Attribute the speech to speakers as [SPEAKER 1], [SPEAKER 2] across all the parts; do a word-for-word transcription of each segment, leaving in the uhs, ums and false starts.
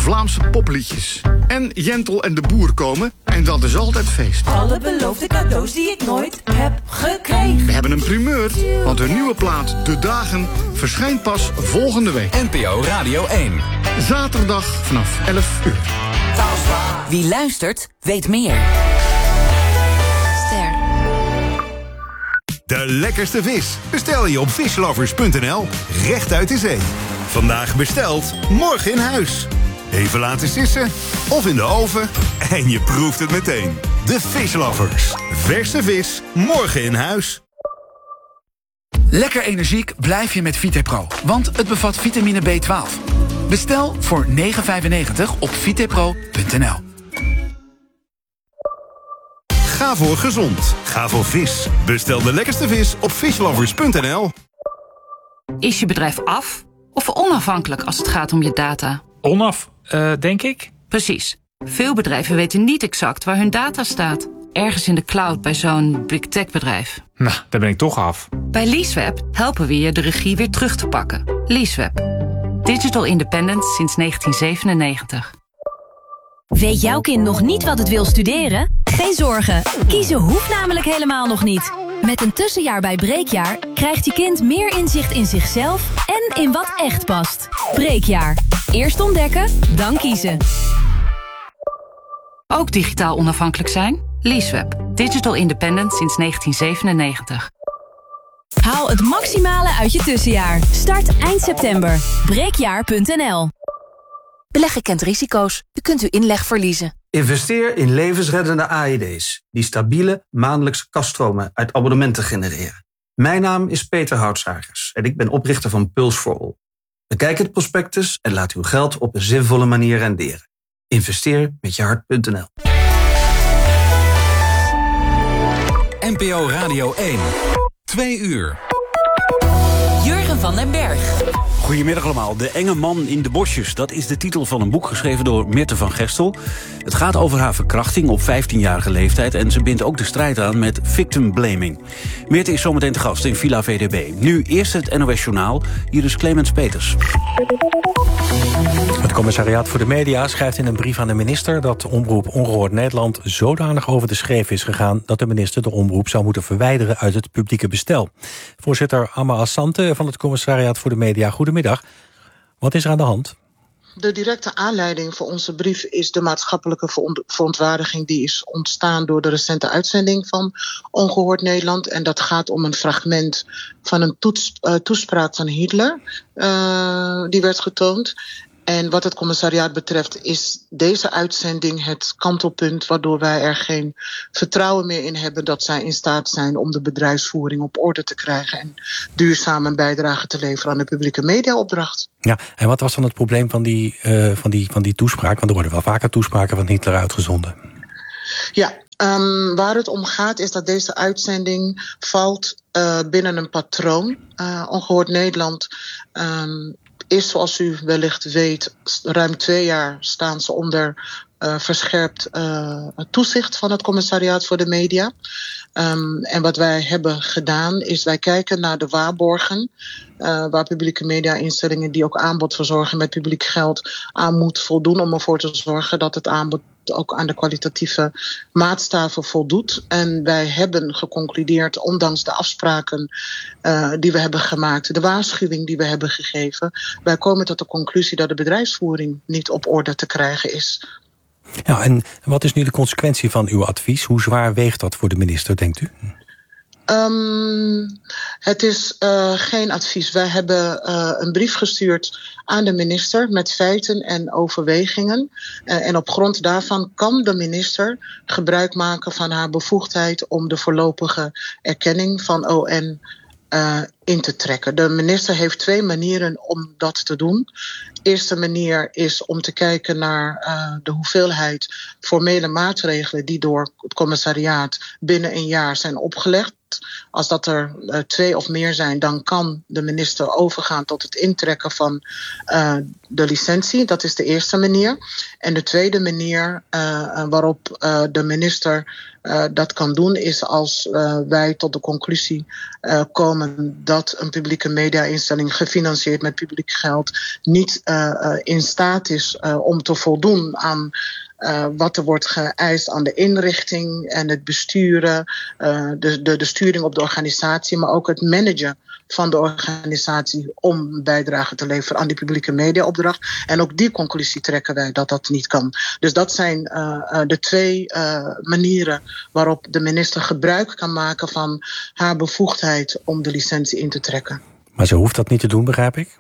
[SPEAKER 1] Vlaamse popliedjes. En Jentel en de Boer komen en dat is altijd feest.
[SPEAKER 2] Alle beloofde cadeaus die ik nooit heb gekregen.
[SPEAKER 1] We hebben een primeur, want hun nieuwe plaat De Dagen verschijnt pas volgende week.
[SPEAKER 3] N P O Radio één.
[SPEAKER 1] Zaterdag vanaf elf uur.
[SPEAKER 2] Wie luistert, weet meer. Ster.
[SPEAKER 4] De lekkerste vis bestel je op fishlovers punt n l. Recht uit de zee. Vandaag besteld, morgen in huis. Even laten sissen of in de oven en je proeft het meteen. De Fishlovers. Verse vis, morgen in huis.
[SPEAKER 5] Lekker energiek blijf je met VitaPro, want het bevat vitamine B twaalf. Bestel voor negen vijfennegentig op vitapro punt n l.
[SPEAKER 4] Ga voor gezond. Ga voor vis. Bestel de lekkerste vis op fishlovers punt n l.
[SPEAKER 6] Is je bedrijf af of onafhankelijk als het gaat om je data?
[SPEAKER 7] Onaf, uh, denk ik.
[SPEAKER 6] Precies. Veel bedrijven weten niet exact waar hun data staat. Ergens in de cloud bij zo'n big tech bedrijf.
[SPEAKER 7] Nou, daar ben ik toch af.
[SPEAKER 6] Bij Leaseweb helpen we je de regie weer terug te pakken. Leaseweb. Digital independence sinds negentien zevenennegentig.
[SPEAKER 8] Weet jouw kind nog niet wat het wil studeren? Geen zorgen. Kiezen hoeft namelijk helemaal nog niet. Met een tussenjaar bij Breekjaar krijgt je kind meer inzicht in zichzelf en in wat echt past. Breekjaar. Eerst ontdekken, dan kiezen.
[SPEAKER 6] Ook digitaal onafhankelijk zijn? Leaseweb. Digital independent sinds negentien zevenennegentig.
[SPEAKER 8] Haal het maximale uit je tussenjaar. Start eind september. breekjaar punt n l.
[SPEAKER 9] Beleggen kent risico's. U kunt uw inleg verliezen.
[SPEAKER 10] Investeer in levensreddende A E D's... die stabiele maandelijkse kaststromen uit abonnementen genereren. Mijn naam is Peter Houtsagers en ik ben oprichter van Puls for All. Bekijk het prospectus en laat uw geld op een zinvolle manier renderen. Investeer met je hart punt n l.
[SPEAKER 3] N P O Radio één. Twee uur.
[SPEAKER 2] Jurgen van den Berg.
[SPEAKER 11] Goedemiddag allemaal. De enge man in de bosjes. Dat is de titel van een boek geschreven door Mirte van Gestel. Het gaat over haar verkrachting op vijftienjarige leeftijd... en ze bindt ook de strijd aan met victim blaming. Mirte is zometeen te gast in Villa V D B. Nu eerst het N O S Journaal. Hier is Clemens Peters.
[SPEAKER 12] Het Commissariaat voor de Media schrijft in een brief aan de minister... dat Omroep Ongehoord Nederland zodanig over de schreef is gegaan... dat de minister de omroep zou moeten verwijderen uit het publieke bestel. Voorzitter Amma Assante van het Commissariaat voor de Media, goedemiddag. Wat is er aan de hand?
[SPEAKER 13] De directe aanleiding voor onze brief is de maatschappelijke verontwaardiging... die is ontstaan door de recente uitzending van Ongehoord Nederland. En dat gaat om een fragment van een toets, uh, toespraak van Hitler. Uh, die werd getoond. En wat het commissariaat betreft is deze uitzending het kantelpunt... waardoor wij er geen vertrouwen meer in hebben... dat zij in staat zijn om de bedrijfsvoering op orde te krijgen... en duurzaam een bijdrage te leveren aan de publieke mediaopdracht.
[SPEAKER 12] Ja, en wat was dan het probleem van die, uh, van die, van die toespraak? Want er worden wel vaker toespraken van Hitler uitgezonden.
[SPEAKER 13] Ja, um, waar het om gaat is dat deze uitzending valt uh, binnen een patroon. Uh, Ongehoord Nederland... Um, is, zoals u wellicht weet, ruim twee jaar staan ze onder uh, verscherpt uh, toezicht van het Commissariaat voor de Media. Um, en wat wij hebben gedaan is wij kijken naar de waarborgen... Uh, waar publieke media-instellingen die ook aanbod verzorgen met publiek geld aan moet voldoen... om ervoor te zorgen dat het aanbod ook aan de kwalitatieve maatstaven voldoet. En wij hebben geconcludeerd, ondanks de afspraken uh, die we hebben gemaakt... de waarschuwing die we hebben gegeven... wij komen tot de conclusie dat de bedrijfsvoering niet op orde te krijgen is.
[SPEAKER 12] Ja, en wat is nu de consequentie van uw advies? Hoe zwaar weegt dat voor de minister, denkt u?
[SPEAKER 13] Um, het is uh, geen advies. Wij hebben uh, een brief gestuurd aan de minister met feiten en overwegingen. Uh, en op grond daarvan kan de minister gebruik maken van haar bevoegdheid om de voorlopige erkenning van O N uh, in te trekken. De minister heeft twee manieren om dat te doen. De eerste manier is om te kijken naar uh, de hoeveelheid formele maatregelen die door het commissariaat binnen een jaar zijn opgelegd. als dat er uh, twee of meer zijn, dan kan de minister overgaan tot het intrekken van uh, de licentie. Dat is de eerste manier. En de tweede manier uh, waarop uh, de minister uh, dat kan doen, is als uh, wij tot de conclusie uh, komen dat een publieke media-instelling gefinancierd met publiek geld niet uh, uh, in staat is uh, om te voldoen aan Uh, wat er wordt geëist aan de inrichting en het besturen, uh, de, de, de sturing op de organisatie, maar ook het managen van de organisatie om bijdrage te leveren aan die publieke mediaopdracht. En ook die conclusie trekken wij dat dat niet kan. Dus dat zijn uh, uh, de twee uh, manieren waarop de minister gebruik kan maken van haar bevoegdheid om de licentie in te trekken.
[SPEAKER 12] Maar ze hoeft dat niet te doen, begrijp ik?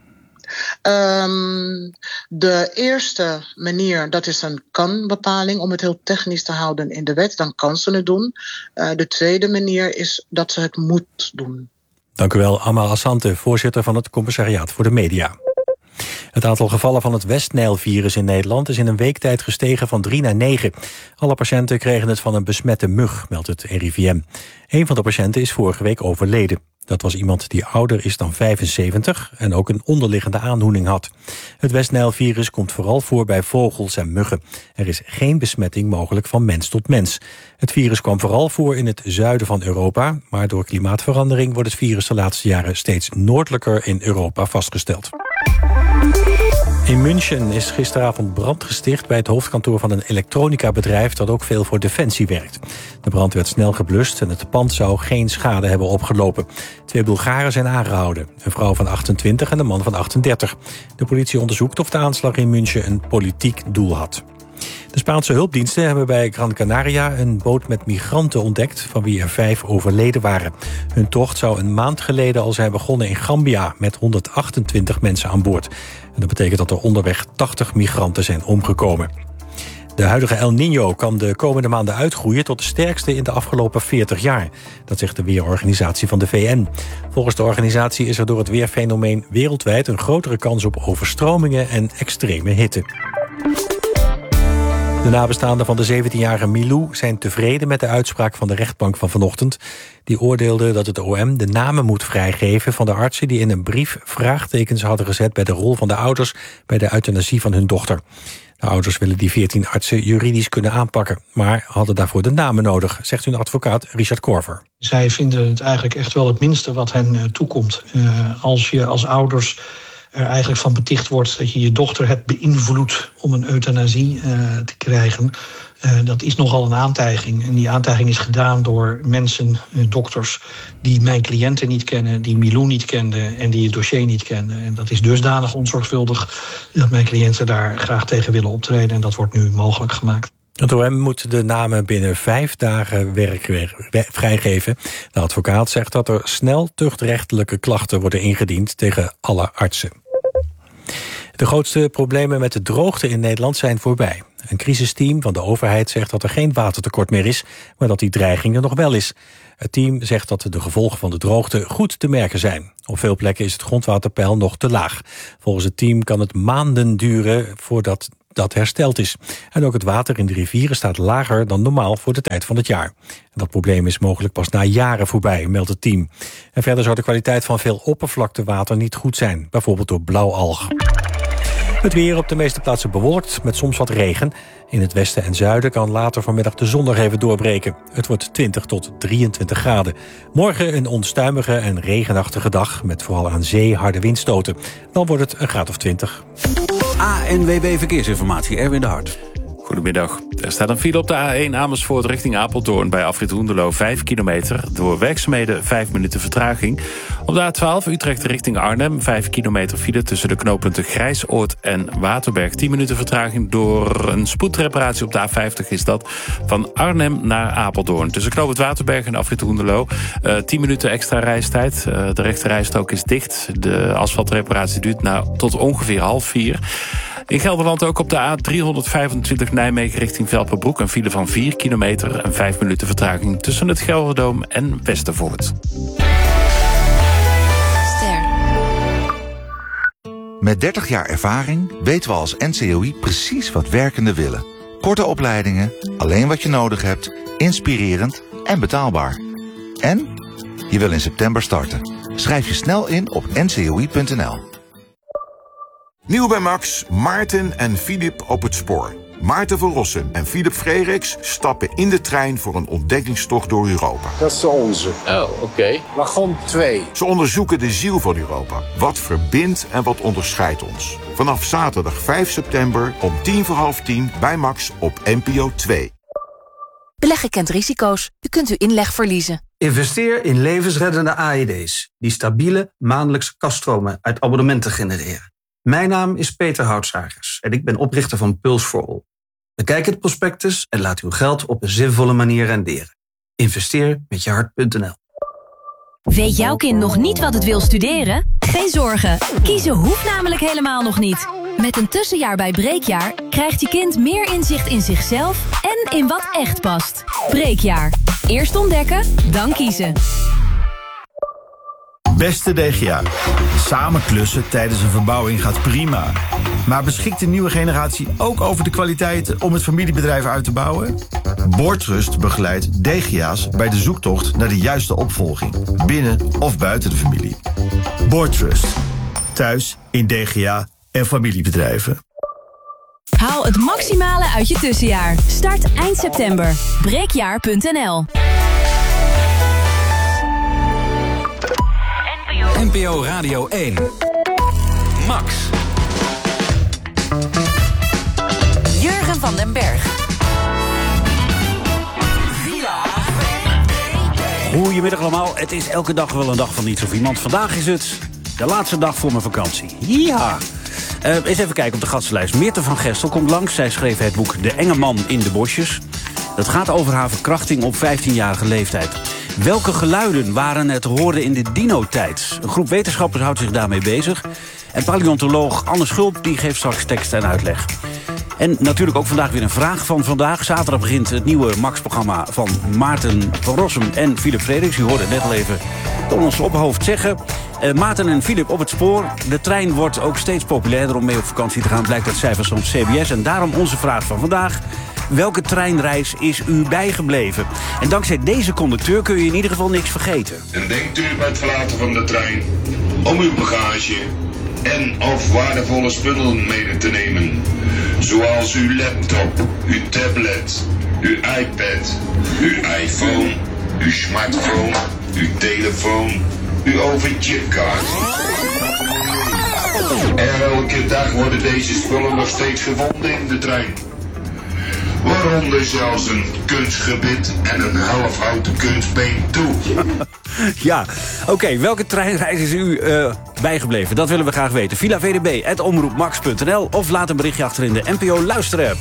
[SPEAKER 13] Um, de eerste manier, dat is een kan-bepaling, om het heel technisch te houden in de wet. Dan kan ze het doen. Uh, de tweede manier is dat ze het moet doen.
[SPEAKER 12] Dank u wel, Amal Asante, voorzitter van het Commissariaat voor de Media. Het aantal gevallen van het West-Nijl-virus in Nederland is in een week tijd gestegen van drie naar negen. Alle patiënten kregen het van een besmette mug, meldt het R I V M. Een van de patiënten is vorige week overleden. Dat was iemand die ouder is dan vijfenzeventig en ook een onderliggende aandoening had. Het West-Nijl-virus komt vooral voor bij vogels en muggen. Er is geen besmetting mogelijk van mens tot mens. Het virus kwam vooral voor in het zuiden van Europa, maar door klimaatverandering wordt het virus de laatste jaren steeds noordelijker in Europa vastgesteld. In München is gisteravond brand gesticht bij het hoofdkantoor van een elektronica-bedrijf dat ook veel voor Defensie werkt. De brand werd snel geblust en het pand zou geen schade hebben opgelopen. Twee Bulgaren zijn aangehouden, een vrouw van achtentwintig en een man van achtendertig. De politie onderzoekt of de aanslag in München een politiek doel had. De Spaanse hulpdiensten hebben bij Gran Canaria een boot met migranten ontdekt, van wie er vijf overleden waren. Hun tocht zou een maand geleden al zijn begonnen in Gambia met honderdachtentwintig mensen aan boord. En dat betekent dat er onderweg tachtig migranten zijn omgekomen. De huidige El Niño kan de komende maanden uitgroeien tot de sterkste in de afgelopen veertig jaar. Dat zegt de Weerorganisatie van de V N. Volgens de organisatie is er door het weerfenomeen wereldwijd een grotere kans op overstromingen en extreme hitte. De nabestaanden van de zeventienjarige Milou zijn tevreden met de uitspraak van de rechtbank van vanochtend. Die oordeelde dat het O M de namen moet vrijgeven van de artsen die in een brief vraagtekens hadden gezet bij de rol van de ouders bij de euthanasie van hun dochter. De ouders willen die veertien artsen juridisch kunnen aanpakken, maar hadden daarvoor de namen nodig, zegt hun advocaat Richard Korver.
[SPEAKER 14] Zij vinden het eigenlijk echt wel het minste wat hen uh, toekomt. Uh, als je als ouders er eigenlijk van beticht wordt dat je je dochter hebt beïnvloed om een euthanasie uh, te krijgen. Uh, dat is nogal een aantijging. En die aantijging is gedaan door mensen, uh, dokters, die mijn cliënten niet kennen, die Milou niet kenden en die het dossier niet kenden. En dat is dusdanig onzorgvuldig dat mijn cliënten daar graag tegen willen optreden. En dat wordt nu mogelijk gemaakt.
[SPEAKER 12] Het O M moet de namen binnen vijf dagen werk vrijgeven. De advocaat zegt dat er snel tuchtrechtelijke klachten worden ingediend tegen alle artsen. De grootste problemen met de droogte in Nederland zijn voorbij. Een crisisteam van de overheid zegt dat er geen watertekort meer is, maar dat die dreiging er nog wel is. Het team zegt dat de gevolgen van de droogte goed te merken zijn. Op veel plekken is het grondwaterpeil nog te laag. Volgens het team kan het maanden duren voordat dat hersteld is. En ook het water in de rivieren staat lager dan normaal voor de tijd van het jaar. En dat probleem is mogelijk pas na jaren voorbij, meldt het team. En verder zou de kwaliteit van veel oppervlaktewater niet goed zijn, bijvoorbeeld door blauwalg. Het weer op de meeste plaatsen bewolkt, met soms wat regen. In het westen en zuiden kan later vanmiddag de zon nog even doorbreken. Het wordt twintig tot drieëntwintig graden. Morgen een onstuimige en regenachtige dag, met vooral aan zee harde windstoten. Dan wordt het een graad of twintig.
[SPEAKER 11] A N W B Verkeersinformatie, Erwin de Hart.
[SPEAKER 7] Goedemiddag. Er staat een file op de A één Amersfoort richting Apeldoorn bij afrit Hoenderloo vijf kilometer. Door werkzaamheden vijf minuten vertraging. Op de A twaalf Utrecht richting Arnhem vijf kilometer file tussen de knooppunten Grijsoord en Waterberg. tien minuten vertraging door een spoedreparatie op de A vijftig is dat. Van Arnhem naar Apeldoorn. Tussen knooppunt Waterberg en afrit Hoenderloo. Uh, tien minuten extra reistijd. Uh, de rechte rijstrook is dicht. De asfaltreparatie duurt nou tot ongeveer half vier. In Gelderland ook op de A driehonderdvijfentwintig Nijmegen richting Velperbroek. Een file van vier kilometer en vijf minuten vertraging tussen het Gelderdoom en Westervoort.
[SPEAKER 15] Ster. Met dertig jaar ervaring weten we als N C O I precies wat werkenden willen. Korte opleidingen, alleen wat je nodig hebt, inspirerend en betaalbaar. En je wil in september starten. Schrijf je snel in op n c o i punt n l.
[SPEAKER 16] Nieuw bij Max, Maarten en Filip op het spoor. Maarten van Rossum en Filip Frederiks stappen in de trein voor een ontdekkingstocht door Europa.
[SPEAKER 17] Dat is de onze. Oh, oké. Okay. Wagon twee.
[SPEAKER 16] Ze onderzoeken de ziel van Europa. Wat verbindt en wat onderscheidt ons. Vanaf zaterdag vijf september om tien voor half tien bij Max op N P O twee.
[SPEAKER 9] Beleggen kent risico's. U kunt uw inleg verliezen.
[SPEAKER 10] Investeer in levensreddende A E D's... die stabiele maandelijkse kaststromen uit abonnementen genereren. Mijn naam is Peter Houtsagers en ik ben oprichter van Pulse for All. Bekijk het prospectus en laat uw geld op een zinvolle manier renderen. Investeer met je hart punt n l.
[SPEAKER 8] Weet jouw kind nog niet wat het wil studeren? Geen zorgen, kiezen hoeft namelijk helemaal nog niet. Met een tussenjaar bij Breekjaar krijgt je kind meer inzicht in zichzelf en in wat echt past. Breekjaar. Eerst ontdekken, dan kiezen.
[SPEAKER 18] Beste D G A, samen klussen tijdens een verbouwing gaat prima. Maar beschikt de nieuwe generatie ook over de kwaliteiten om het familiebedrijf uit te bouwen? Boordtrust begeleidt D G A's bij de zoektocht naar de juiste opvolging, binnen of buiten de familie. Boordtrust, thuis in D G A en familiebedrijven.
[SPEAKER 8] Haal het maximale uit je tussenjaar. Start eind september. breekjaar punt n l.
[SPEAKER 3] N P O Radio één. Max.
[SPEAKER 2] Jurgen van den Berg.
[SPEAKER 11] Goedemiddag allemaal. Het is elke dag wel een dag van iets of iemand. Vandaag is het de laatste dag voor mijn vakantie. Ja. Uh, eens even kijken op de gastenlijst. Meerte van Gestel komt langs. Zij schreef het boek De Enge Man in de Bosjes. Dat gaat over haar verkrachting op vijftienjarige leeftijd. Welke geluiden waren er te horen in de dino-tijd? Een groep wetenschappers houdt zich daarmee bezig. En paleontoloog Anne Schulp die geeft straks tekst en uitleg. En natuurlijk ook vandaag weer een vraag van vandaag. Zaterdag begint het nieuwe Max-programma van Maarten van Rossum en Filip Frederiks. U hoorde het net al even door ons ophoofd zeggen. Uh, Maarten en Filip op het spoor. De trein wordt ook steeds populairder om mee op vakantie te gaan. Blijkt uit cijfers van C B S. En daarom onze vraag van vandaag. Welke treinreis is u bijgebleven? En dankzij deze conducteur kun je in ieder geval niks vergeten.
[SPEAKER 19] En denkt u bij het verlaten van de trein om uw bagage en of waardevolle spullen mede te nemen. Zoals uw laptop, uw tablet, uw iPad, uw iPhone, uw smartphone, uw telefoon, uw overchipkaart. Elke dag worden deze spullen nog steeds gevonden in de trein. Waaronder zelfs een kunstgebit en een halfhouten kunstbeen toe.
[SPEAKER 11] Ja, oké. Okay, welke treinreis is u uh, bijgebleven? Dat willen we graag weten. Villa V D B at omroepmax punt n l of laat een berichtje achter in de N P O luisterapp.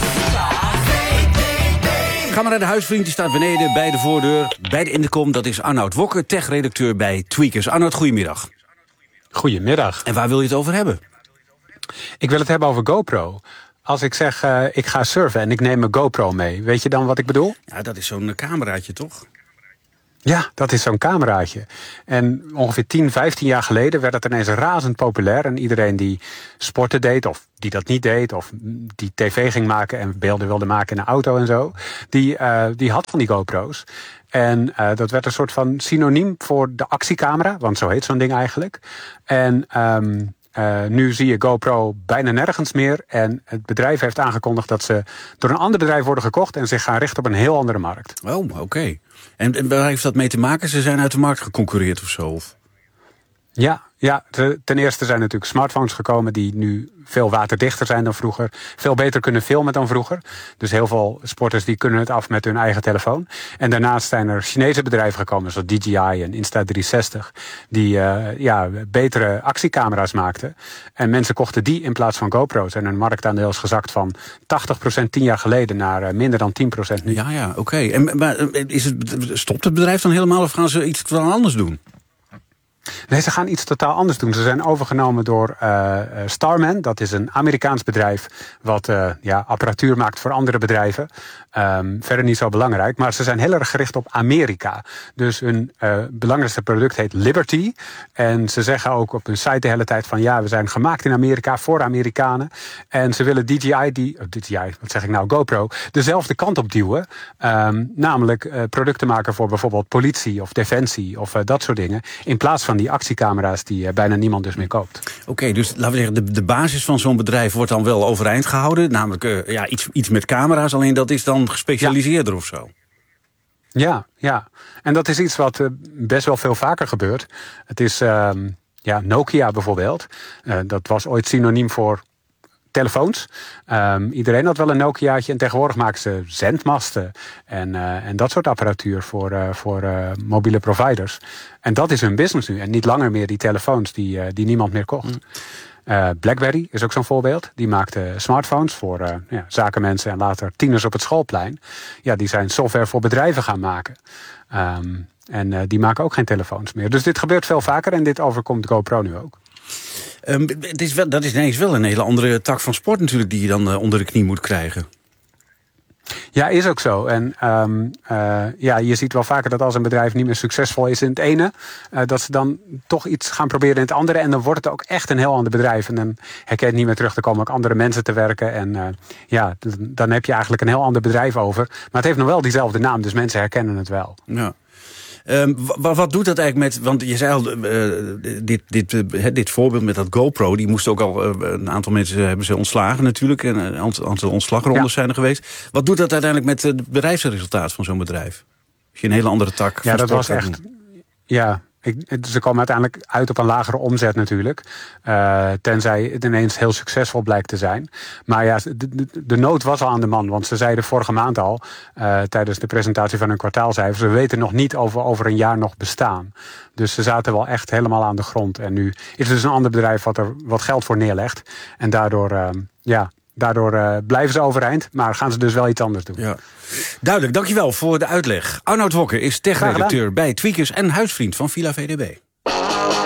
[SPEAKER 11] Ga maar naar de huisvriend, die staat beneden bij de voordeur, bij de intercom. Dat is Arnoud Wokker, tech-redacteur bij Tweakers. Arnoud, goedemiddag.
[SPEAKER 20] Goedemiddag.
[SPEAKER 11] En waar wil je het over hebben?
[SPEAKER 20] Ik wil het hebben over GoPro. Als ik zeg, uh, ik ga surfen en ik neem mijn GoPro mee, weet je dan wat ik bedoel?
[SPEAKER 11] Ja, dat is zo'n cameraatje, toch?
[SPEAKER 20] Ja, dat is zo'n cameraatje. En ongeveer tien, vijftien jaar geleden werd het ineens razend populair. En iedereen die sporten deed, of die dat niet deed, of die tv ging maken en beelden wilde maken in een auto en zo, die, uh, die had van die GoPro's. En uh, dat werd een soort van synoniem voor de actiecamera, want zo heet zo'n ding eigenlijk. En um, Uh, nu zie je GoPro bijna nergens meer. En het bedrijf heeft aangekondigd dat ze door een ander bedrijf worden gekocht en zich gaan richten op een heel andere markt.
[SPEAKER 11] Oh, oké. Okay. En, en waar heeft dat mee te maken? Ze zijn uit de markt geconcurreerd of zo? Of?
[SPEAKER 20] Ja, ja, ten eerste zijn natuurlijk smartphones gekomen die nu veel waterdichter zijn dan vroeger. Veel beter kunnen filmen dan vroeger. Dus heel veel sporters die kunnen het af met hun eigen telefoon. En daarnaast zijn er Chinese bedrijven gekomen zoals D J I en Insta driehonderdzestig. Die uh, ja, betere actiecamera's maakten. En mensen kochten die in plaats van GoPro's. En hun marktaandeel is gezakt van tachtig procent tien jaar geleden naar uh, minder dan tien procent nu.
[SPEAKER 11] Ja, ja, oké. Okay. En maar is het, stopt het bedrijf dan helemaal of gaan ze iets anders doen?
[SPEAKER 20] Nee, ze gaan iets totaal anders doen. Ze zijn overgenomen door uh, Starman. Dat is een Amerikaans bedrijf wat uh, ja, apparatuur maakt voor andere bedrijven. Um, verder niet zo belangrijk. Maar ze zijn heel erg gericht op Amerika. Dus hun uh, belangrijkste product heet Liberty. En ze zeggen ook op hun site de hele tijd van... ja, we zijn gemaakt in Amerika voor Amerikanen. En ze willen D J I, die, oh, D J I, wat zeg ik nou, GoPro... dezelfde kant op duwen. Um, namelijk uh, producten maken voor bijvoorbeeld politie of defensie... of uh, dat soort dingen. In plaats van die actiecamera's die uh, bijna niemand dus meer koopt.
[SPEAKER 11] Oké, okay, dus laten we zeggen, de, de basis van zo'n bedrijf wordt dan wel overeind gehouden. Namelijk uh, ja, iets, iets met camera's, alleen dat is dan gespecialiseerder ja. of zo.
[SPEAKER 20] Ja, ja. En dat is iets wat uh, best wel veel vaker gebeurt. Het is uh, ja, Nokia bijvoorbeeld. Uh, dat was ooit synoniem voor telefoons. Um, iedereen had wel een Nokiaatje en tegenwoordig maken ze zendmasten en, uh, en dat soort apparatuur voor, uh, voor uh, mobiele providers. En dat is hun business nu en niet langer meer die telefoons die, uh, die niemand meer kocht. Mm. Uh, BlackBerry is ook zo'n voorbeeld. Die maakte smartphones voor uh, ja, zakenmensen en later tieners op het schoolplein. Ja, die zijn software voor bedrijven gaan maken. Um, en uh, die maken ook geen telefoons meer. Dus dit gebeurt veel vaker en dit overkomt GoPro nu ook.
[SPEAKER 11] Um, het is wel, dat is ineens wel een hele andere tak van sport natuurlijk... die je dan uh, onder de knie moet krijgen.
[SPEAKER 20] Ja, is ook zo. En um, uh, ja, je ziet wel vaker dat als een bedrijf niet meer succesvol is in het ene... Uh, dat ze dan toch iets gaan proberen in het andere. En dan wordt het ook echt een heel ander bedrijf. En dan herken je het niet meer terug. Dan komen ook andere mensen te werken. En uh, ja, dan heb je eigenlijk een heel ander bedrijf over. Maar het heeft nog wel diezelfde naam, dus mensen herkennen het wel.
[SPEAKER 11] Ja. Um, wat, wat doet dat eigenlijk met... Want je zei al, uh, dit, dit, uh, dit voorbeeld met dat GoPro... die moest ook al... Uh, een aantal mensen hebben ze ontslagen natuurlijk... en een aantal ontslagrondes ja. zijn er geweest. Wat doet dat uiteindelijk met het bedrijfsresultaat van zo'n bedrijf? Als je een hele andere tak van
[SPEAKER 20] ja, dat was
[SPEAKER 11] echt.
[SPEAKER 20] Doen. Ja, ik, ze komen uiteindelijk uit op een lagere omzet natuurlijk. Uh, tenzij het ineens heel succesvol blijkt te zijn. Maar ja, de, de, de nood was al aan de man. Want ze zeiden vorige maand al, uh, tijdens de presentatie van hun kwartaalcijfers... we weten nog niet of we over een jaar nog bestaan. Dus ze zaten wel echt helemaal aan de grond. En nu is er dus een ander bedrijf wat er wat geld voor neerlegt. En daardoor, uh, ja... Daardoor uh, blijven ze overeind, maar gaan ze dus wel iets anders doen.
[SPEAKER 11] Ja. Duidelijk, dankjewel voor de uitleg. Arnoud Wokker is techredacteur bij Tweakers en huisvriend van Villa V D B.